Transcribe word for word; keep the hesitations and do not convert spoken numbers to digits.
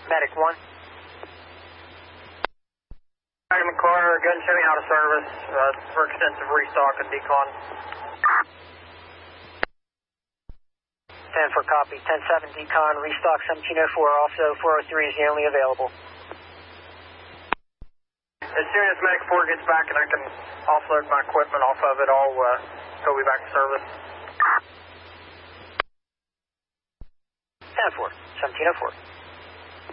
Medic one. Hi, McClure, go ahead and show me how to service uh, for extensive restock and decon. ten four copy, ten seven decon, restock seventeen oh four, also four oh three is the only available. As soon as Medic four gets back and I can offload my equipment off of it, I'll uh, go be back to service. ten four, seventeen oh four.